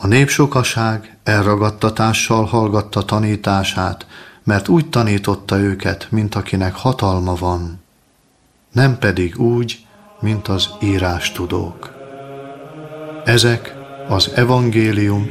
A népsokaság elragadtatással hallgatta tanítását, mert úgy tanította őket, mint akinek hatalma van, nem pedig úgy, mint az írástudók. Ezek az evangélium